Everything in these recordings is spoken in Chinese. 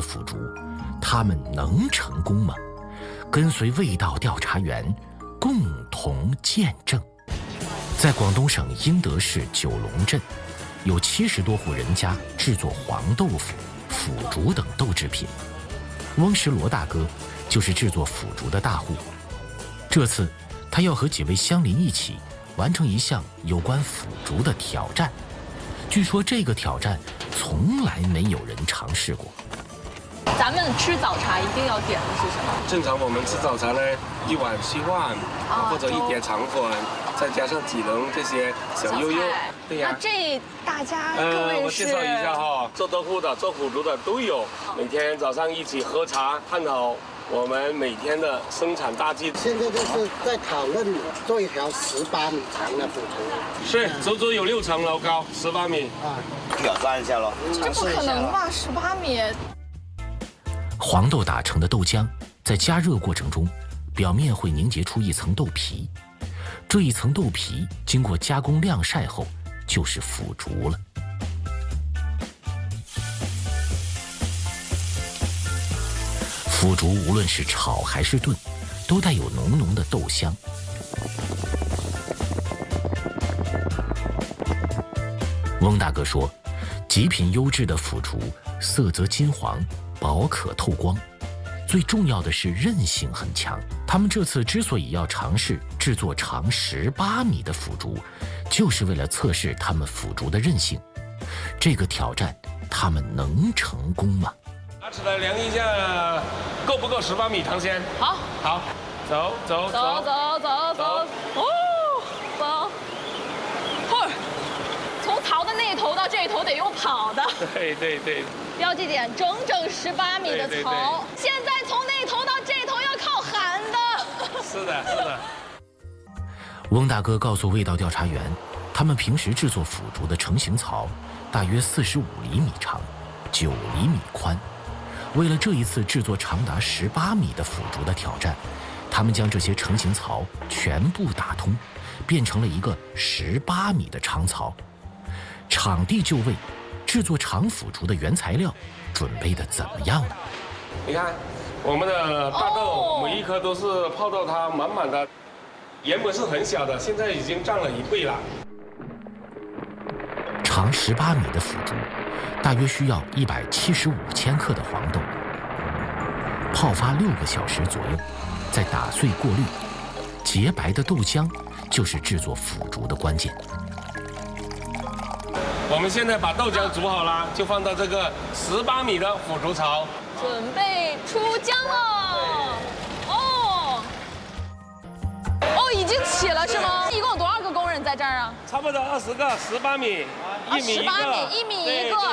腐竹，他们能成功吗？跟随味道调查员共同见证。在广东省英德市九龙镇，有70多户人家制作黄豆腐、腐竹等豆制品。翁石罗大哥就是制作腐竹的大户。这次他要和几位乡邻一起完成一项有关腐竹的挑战。据说这个挑战从来没有人尝试过。 咱们吃早茶一定要点的是什么？ 正常我们吃早茶呢，1碗稀饭，或者1碟肠粉，再加上几笼这些小悠悠。对呀。 那这大家各位是？ 我介绍一下哈，做豆腐的、做腐竹的都有。每天早上一起喝茶，探讨我们每天的生产大计。 现在就是在讨论做一条18米长的腐竹。 是，足足有6层楼高，18米。 挑战一下咯。 这不可能吧？18米。 黄豆打成的豆浆在加热过程中，表面会凝结出一层豆皮，这一层豆皮经过加工晾晒后就是腐竹了。腐竹无论是炒还是炖，都带有浓浓的豆香。翁大哥说，极品优质的腐竹色泽金黄，薄可透光，最重要的是韧性很强。他们这次之所以要尝试制作长18米的腐竹，就是为了测试他们腐竹的韧性。这个挑战他们能成功吗？ 拿起来量一下，够不够18米尝鲜？ 好， 好，走。 哦，走。从槽的那头到这头得用跑的。 对。 标记点整18米的槽，现在从那头到这头要靠喊的。 是的。 翁大哥告诉味道调查员，他们平时制作腐竹的成型槽大约45厘米长，9厘米宽。为了这一次制作长达18米的腐竹的挑战，他们将这些成型槽全部打通，变成了一个18米的长槽。场地就位，制作长腐竹的原材料准备的怎么样了？ 你看，我们的大豆每一颗都是泡到它满满的，原本是很小的，现在已经涨了1倍了。 长18米的腐竹，大约需要175千克的黄豆，泡发6个小时左右，再打碎过滤，洁白的豆浆就是制作腐竹的关键。 我们现在把豆浆煮好了，就放到这个18米的腐竹槽， 准备出浆了。哦，已经起了是吗？一共有多少个工人在这儿啊？ 差不多20个，18米，1米一个 ，1米一个。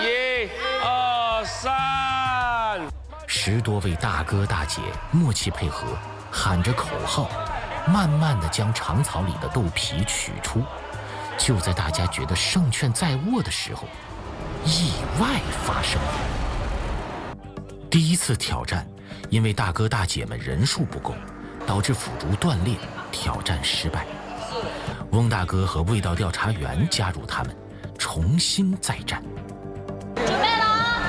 1、2、3。 10多位大哥大姐默契配合，喊着口号，慢慢地将长槽里的豆皮取出。就在大家觉得胜券在握的时候，意外发生了。第一次挑战，因为大哥大姐们人数不够，导致腐竹断裂，挑战失败。翁大哥和味道调查员加入他们，重新再战。 准备了啊！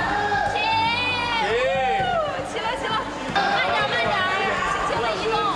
起了，慢点，轻轻的移动。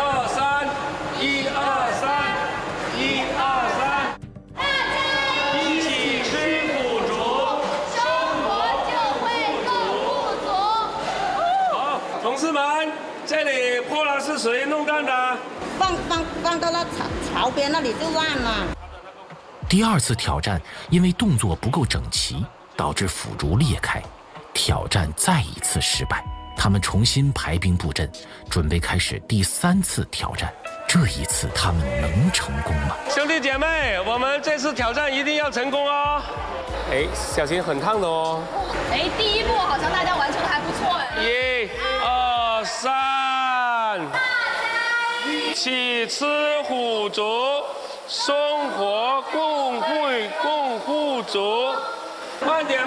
1、2、3，1、2、3，1、2、3。一起吃腐竹， 生活就会更富足。 好，同事们，这里破烂是谁弄干的？ 放到那槽边那里就烂了。 第二次挑战，因为动作不够整齐，导致腐竹裂开，挑战再一次失败。他们重新排兵布阵，准备开始第3次挑战。这一次他们能成功吗？ 兄弟姐妹，我们这次挑战一定要成功哦！哎，小心很烫的哦。 哎，第一步好像大家完成的还不错哎。 1、2、3，一起吃腐竹，生活共富足。慢点。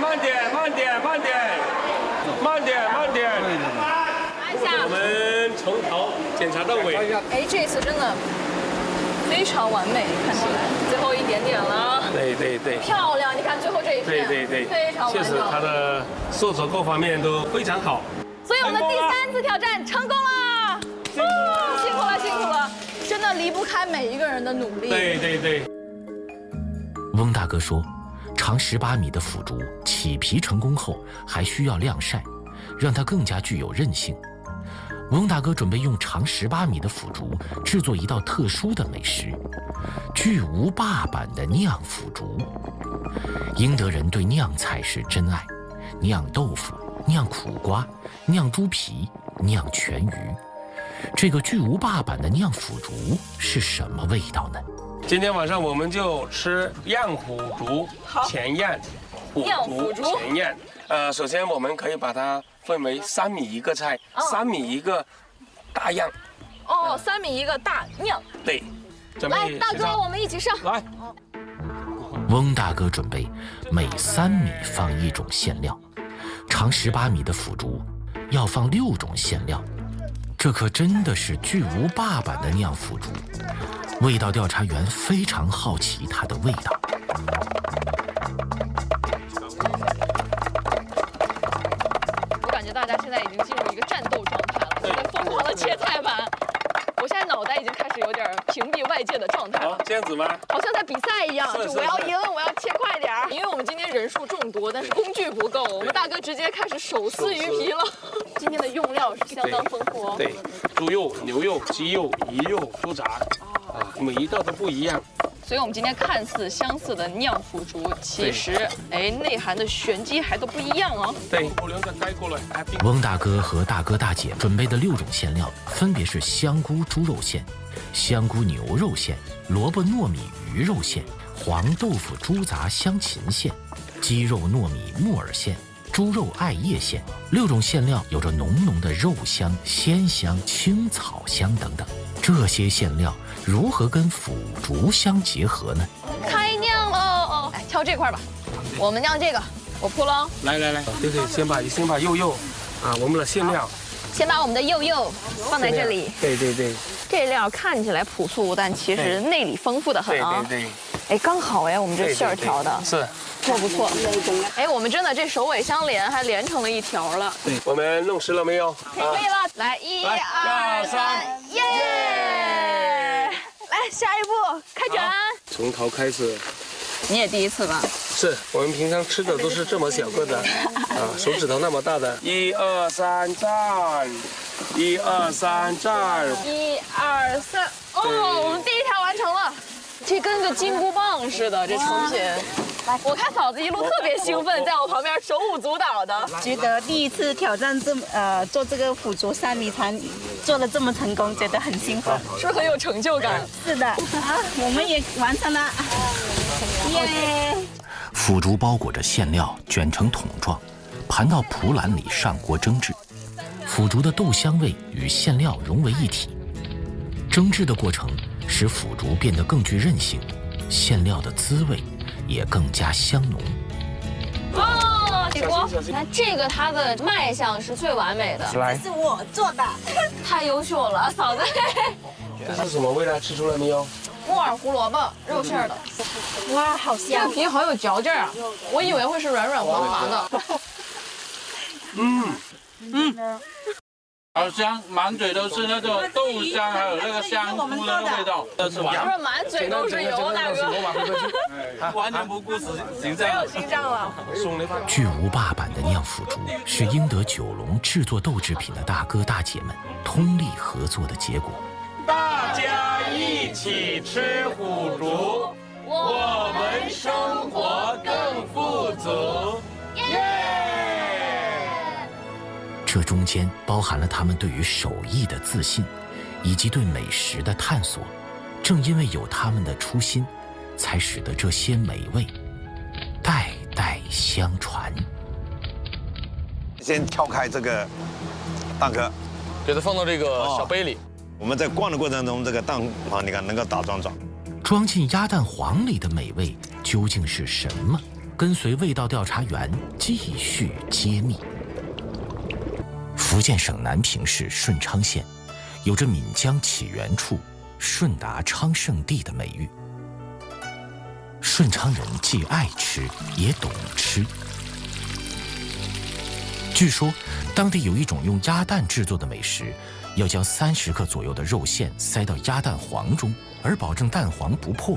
我们从头检查到尾。 哎，这次真的非常完美，看起来最后一点点了。 对对对， 漂亮！你看最后这一片， 对对对， 非常完整。 确实它的受折各方面都非常好。 所以我们的第3次挑战成功了，辛苦了，辛苦了，真的离不开每一个人的努力。 对对对。 翁大哥说，长18米的腐竹起皮成功后，还需要晾晒，让它更加具有韧性。翁大哥准备用长18米的腐竹制作一道特殊的美食——巨无霸版的酿腐竹。英德人对酿菜是真爱，酿豆腐、酿苦瓜、酿猪皮、酿全鱼。这个巨无霸版的酿腐竹是什么味道呢？ 今天晚上我们就吃酿腐竹前酿， 酿腐竹前酿。首先我们可以把它分为3米一个菜，3米一个大酿。 哦，3米一个大酿。 对，准备。 来，大哥，我们一起上。 来。 翁大哥准备每3米放1种馅料，长18米的腐竹要放6种馅料，这可真的是巨无霸版的酿腐竹。味道调查员非常好奇它的味道。 我感觉大家现在已经进入一个战斗状态了，在疯狂的切菜板。我现在脑袋已经开始有点屏蔽外界的状态了。 这样子吗？ 好像在比赛一样，就我要赢，我要切快点儿。因为我们今天人数众多，但是工具不够，我们大哥直接开始手撕鱼皮了。今天的用料是相当丰富哦。 对，猪肉、牛肉、鸡肉、鱼肉、猪杂，每一道都不一样。 所以我们今天看似相似的酿腐竹，其实内涵的玄机还都不一样哦。 对， 翁大哥和大哥大姐准备的6种馅料分别是香菇猪肉馅、香菇牛肉馅、萝卜糯米鱼肉馅、黄豆腐猪杂香芹馅、鸡肉糯米木耳馅、猪肉艾叶馅。6种馅料有着浓浓的肉香、鲜香、青草香等等。这些馅料如何跟腐竹相结合呢？ 开酿喽！来挑这块吧，我们酿这个，我铺喽。 来，对，先把肉我们的馅料， 先把我们的肉放在这里。 对。 这料看起来朴素，但其实内里丰富的很啊。 对。 刚好我们这馅儿调的是不错。我们真的这首尾相连，还连成了一条了。 对，我们弄湿了没有？ 可以了，来1、2、3，耶！来下一步开卷。 从头开始。 你也第一次吧？ 是我们平常吃的都是这么小个的，手指头那么大的。1、2、3站，1、2、3站。 1、2、3，我们第一条完成了。这跟个金箍棒似的，这成品。我看嫂子一路特别兴奋，在我旁边手舞足蹈的。 觉得第一次挑战做这个腐竹3米餐，做得这么成功，觉得很兴奋， 是不是很有成就感？ 是的，我们也完成了，耶！ 腐竹包裹着馅料，卷成桶状，盘到蒲篮里上锅蒸制。腐竹的豆香味与馅料融为一体。蒸制的过程使腐竹变得更具韧性，馅料的滋味也更加香浓。 起锅，那这个它的卖相是最完美的， 这是我做的， 太优秀了，嫂子。 这是什么味道？吃出来没有？ 木耳胡萝卜肉馅的。 哇，好香！ 这个皮好有嚼劲啊，我以为会是软软滑滑的。 好香，满嘴都是那种豆香，还有那个香菇的那个味道。 是满嘴都是油，大哥。 完全不顾形象， 没有形象了。 巨无霸版的酿腐竹是英德九龙制作豆制品的大哥大姐们通力合作的结果。 大家一起吃腐竹，我们生活更富足。 这中间包含了他们对于手艺的自信，以及对美食的探索。正因为有他们的初心，才使得这些美味代代相传。 先挑开这个蛋壳， 给它放到这个小杯里。 我们在灌的过程中，这个蛋黄你看能够打桩状。 装进鸭蛋黄里的美味究竟是什么？跟随味道调查员继续揭秘。福建省南平市顺昌县，有着闽江起源处、 顺达昌盛地的美誉。顺昌人既爱吃也懂吃。据说当地有一种用鸭蛋制作的美食，要将30克左右的肉馅塞到鸭蛋黄中，而保证蛋黄不破。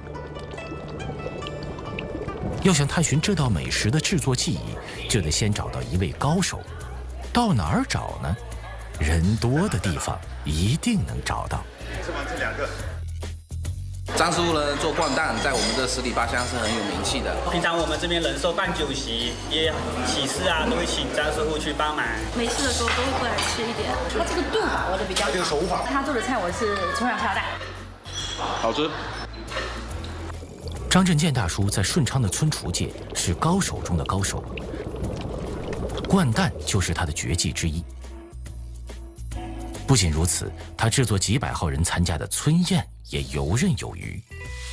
要想探寻这道美食的制作技艺，就得先找到一位高手。到哪儿找呢？人多的地方一定能找到。 吃完这2个。 张师傅呢做灌蛋，在我们的十里八乡是很有名气的。 平常我们这边人寿办酒席，也喜事啊，都会请张师傅去帮忙。 没事的时候都会过来吃一点。他这个度把握的比较好， 这个手法。 他做的菜我是从小下大。 好吃。 张振建大叔在顺昌的村厨界是高手中的高手，灌蛋就是他的绝技之一。不仅如此，他制作几百号人参加的村宴也游刃有余。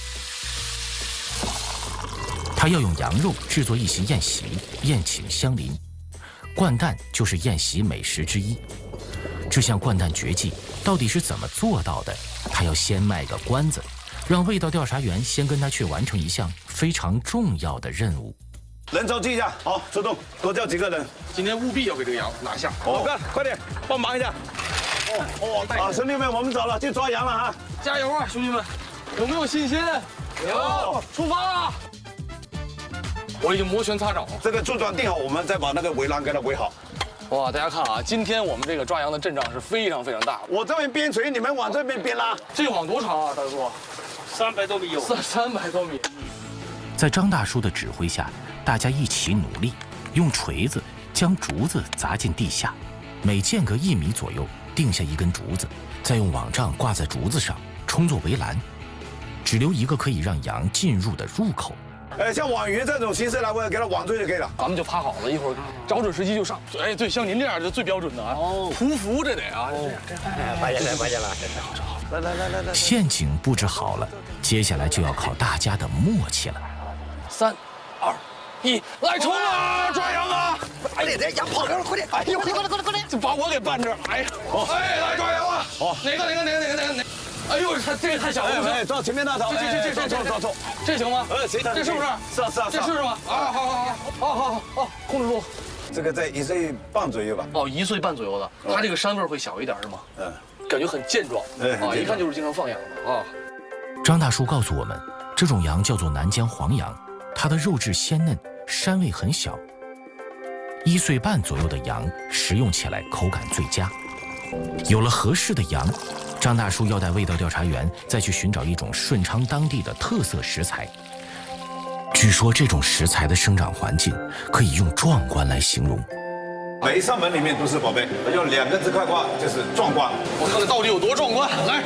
他要用羊肉制作一席宴席，宴请乡邻。灌蛋就是宴席美食之一。这项灌蛋绝技到底是怎么做到的？他要先卖个关子，让味道调查员先跟他去完成一项非常重要的任务。 人手记一下，好，出动，多叫几个人。 今天务必要给这个羊拿下。 老干，快点帮忙一下。啊，兄弟们，我们走了，去抓羊了哈！ 加油啊，兄弟们！有没有信心？有，出发！我已经摩拳擦掌了。 这个柱桩定好，我们再把那个围栏给它围好。 哇，大家看啊，今天我们这个抓羊的阵仗是非常非常大。 我这边边锤，你们往这边边拉。 这网多长啊，大叔 ？300多米有。 300多米。 在张大叔的指挥下，大家一起努力，用锤子将竹子砸进地下，每间隔1米左右定下一根竹子，再用网帐挂在竹子上，充作围栏，只留一个可以让羊进入的入口。 像网鱼这种形式来，我给它网坠就可以了。 咱们就趴好了，一会儿找准时机就上。哎，对，像您这样就最标准的啊。哦，匍匐这得啊。 发现了，来。 陷阱布置好了，接下来就要考大家的默契了。 3、2、1，来冲啊！抓羊啊！ 哎，这羊跑掉了，快点！ 哎呦，快点！就把我给绊这儿。哎呀，哎，来抓羊啊！好，哪个？哎呦，这个太小了！ 哎，照前面那头，走， 这行吗？ 行， 这是不是？ 是啊， 这是吗？啊，好，控制住。 这个在1岁半左右吧。 哦，1岁半左右的，它这个膻味会小一点是吗？感觉很健壮，啊，一看就是经常放养的啊。 张大叔告诉我们，这种羊叫做南疆黄羊，它的肉质鲜嫩，膻味很小。1岁半左右的羊食用起来口感最佳。有了合适的羊，张大叔要带味道调查员再去寻找一种顺昌当地的特色食材。据说这种食材的生长环境可以用壮观来形容。 每一扇门里面都是宝贝，用2个字概括就是壮观。 我看看到底有多壮观，来！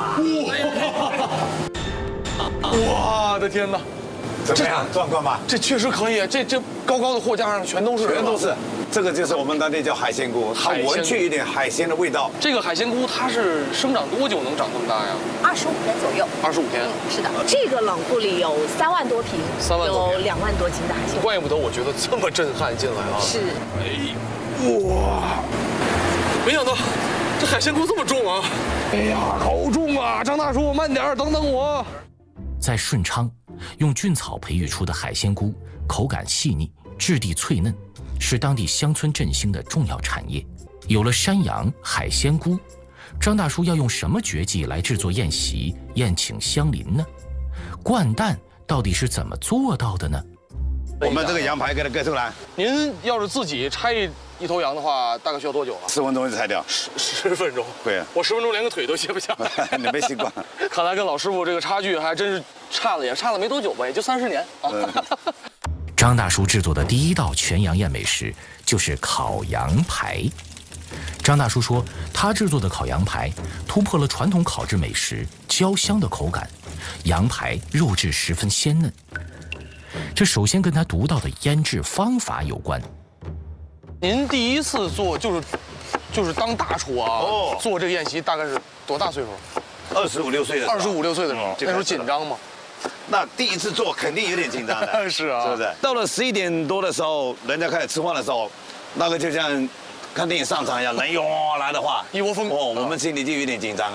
哇！我的天哪！ 怎么样，壮观吧？ 这确实可以，这高高的货架上全都是。 这个就是我们当地叫海鲜菇，它闻去一点海鲜的味道。 这个海鲜菇它是生长多久能长这么大呀 ？25天左右。 25天。 是的，这个冷库里有3万多瓶，有2万多斤的海鲜。 怪不得我觉得这么震撼进来啊！ 是。 哎，哇！没想到这海鲜菇这么重啊！哎呀，好重啊！张大叔，慢点，等等我。 在顺昌，用菌草培育出的海鲜菇，口感细腻，质地脆嫩，是当地乡村振兴的重要产业。有了山羊、海鲜菇，张大叔要用什么绝技来制作宴席、宴请乡邻呢？灌蛋到底是怎么做到的呢？ 我们这个羊排给它割出来。 您要是自己拆一头羊的话，大概需要多久啊 ？10分钟就拆掉。 10分钟？ 对啊。 我10分钟连个腿都卸不下来。 你没习惯。 看来跟老师傅这个差距还真是差了没多久吧，也就30年。 张大叔制作的第1道全羊宴美食就是烤羊排。张大叔说，他制作的烤羊排突破了传统烤制美食焦香的口感，羊排肉质十分鲜嫩。这首先跟他独到的腌制方法有关。 您第一次做就是当大厨啊，做这个宴席大概是多大岁数 ？25、6岁的时候。 25、6岁的时候，那时候紧张吗？ 那第一次做肯定有点紧张的。 是啊， 是不是？到了11点多的时候，人家开始吃饭的时候，那个就像看电影上场一样，人涌来的话， 一窝蜂。 我们心里就有点紧张了。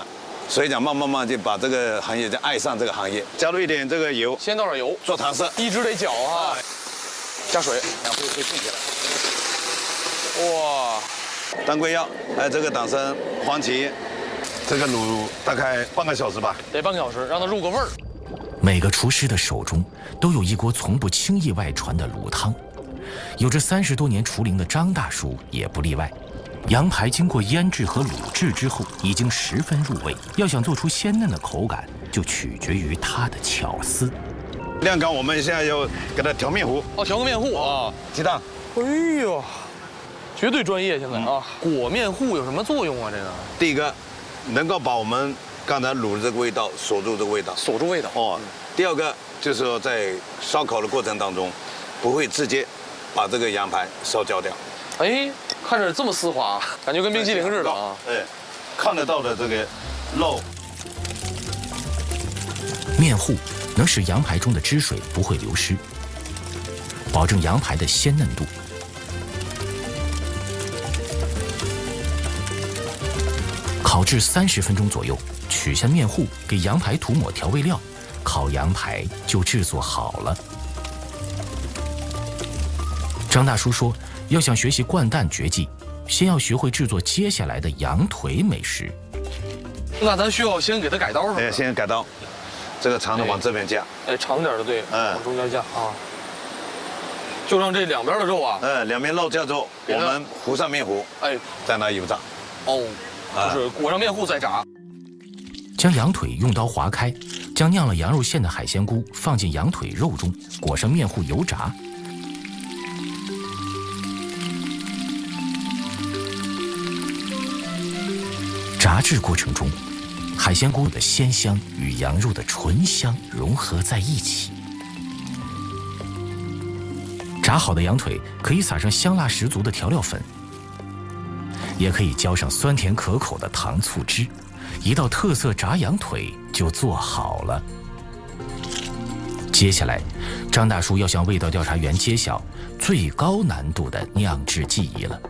所以讲慢慢就把这个行业就爱上这个行业。加入一点这个油， 先倒点油， 做糖色， 一直得搅啊。加水， 会聚起来。哇！ 当归药，还有这个党参、黄芪，这个卤大概半个小时吧。 得半个小时，让它入个味儿。 每个厨师的手中都有一锅从不轻易外传的卤汤，有着30多年厨龄的张大叔也不例外。羊排经过腌制和卤制之后，已经十分入味。要想做出鲜嫩的口感，就取决于它的巧思。 晾干，我们现在要给它调面糊。 哦，调个面糊啊， 鸡蛋。 哎呦，绝对专业！现在啊，裹面糊有什么作用啊？这个第一个，能够把我们刚才卤的这个味道锁住这个味道， 锁住味道。 哦，第二个就是说在烧烤的过程当中，不会直接把这个羊排烧焦掉。 哎，看着这么丝滑，感觉跟冰淇淋似的啊！ 哎，看得到的这个肉。 面糊能使羊排中的汁水不会流失，保证羊排的鲜嫩度。烤制30分钟左右，取下面糊，给羊排涂抹调味料，烤羊排就制作好了。张大叔说，要想学习掼蛋绝技，先要学会制作接下来的羊腿美食。 那咱需要先给它改刀是吧？ 哎，先改刀，这个长的往这边架。 哎，长点的对，往中间架啊。就让这两边的肉啊， 两边肉架之后，我们糊上面糊， 哎， 再拿油炸。 哦，就是裹上面糊再炸。 将羊腿用刀划开，将酿了羊肉馅的海鲜菇放进羊腿肉中，裹上面糊油炸。炸制过程中，海鲜菇的鲜香与羊肉的醇香融合在一起。炸好的羊腿可以撒上香辣十足的调料粉，也可以浇上酸甜可口的糖醋汁，一道特色炸羊腿就做好了。接下来，张大叔要向味道调查员揭晓最高难度的酿制技艺了。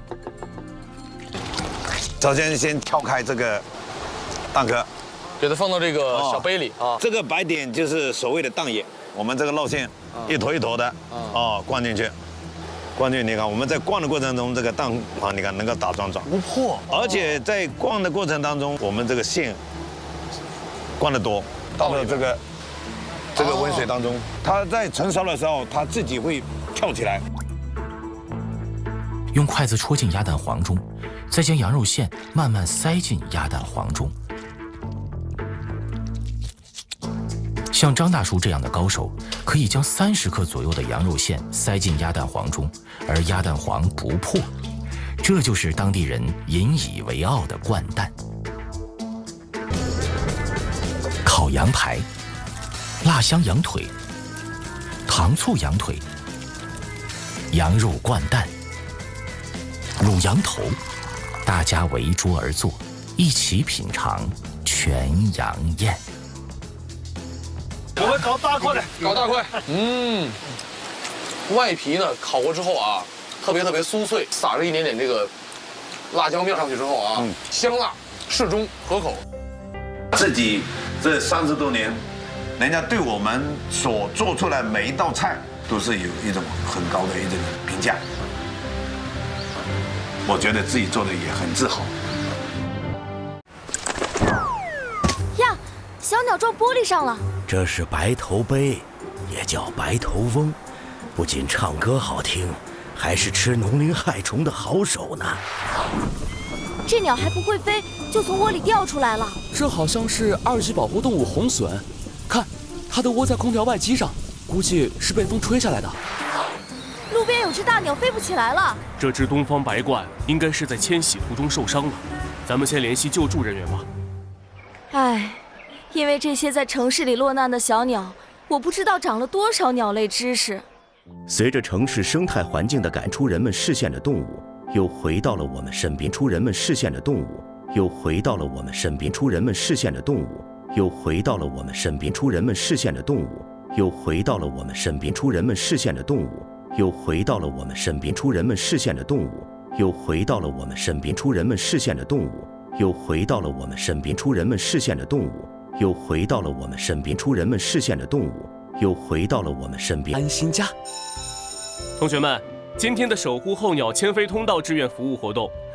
首先挑开这个蛋壳， 给它放到这个小杯里啊。 这个白点就是所谓的蛋液，我们这个肉馅一坨一坨的灌进去。灌进去，你看我们在灌的过程中，这个蛋黄你看能够打桩桩不破， 而且在灌的过程当中，我们这个馅灌得多，到了这个温水当中，它在成熟的时候，它自己会跳起来。 用筷子戳进鸭蛋黄中，再将羊肉馅慢慢塞进鸭蛋黄中。像张大叔这样的高手，可以将30克左右的羊肉馅塞进鸭蛋黄中，而鸭蛋黄不破，这就是当地人引以为傲的掼蛋。烤羊排、辣香羊腿、糖醋羊腿、羊肉掼蛋、卤羊头，大家围桌而坐，一起品尝全羊宴。 我们搞大块的， 搞大块。外皮呢烤过之后啊，特别酥脆，撒上一点点这个辣椒面上去之后啊，香辣适中可口。 自己这30多年，人家对我们所做出来每一道菜都是有一种很高的一种评价，我觉得自己做的也很自豪。 呀，小鸟撞玻璃上了。 这是白头鹎，也叫白头翁，不仅唱歌好听，还是吃农林害虫的好手呢。 这鸟还不会飞，就从窝里掉出来了。 这好像是2级保护动物红隼，看，它都窝在空调外机上，估计是被风吹下来的。 路边有只大鸟飞不起来了。 这只东方白鹳应该是在迁徙途中受伤了，咱们先联系救助人员吧。 唉。因为这些在城市里落难的小鸟，我不知道长了多少鸟类知识。 随着城市生态环境的赶出人们视线的动物，又回到了我们身边；出人们视线的动物，又回到了我们身边；出人们视线的动物，又回到了我们身边；出人们视线的动物，又回到了我们身边；出人们视线的动物，又回到了我们身边；出人们视线的动物，又回到了我们身边；出人们视线的动物， 又回到了我们身边，出人们视线的动物又回到了我们身边，出人们视线的动物又回到了我们身边。 安心家， 同学们，今天的守护候鸟迁飞通道志愿服务活动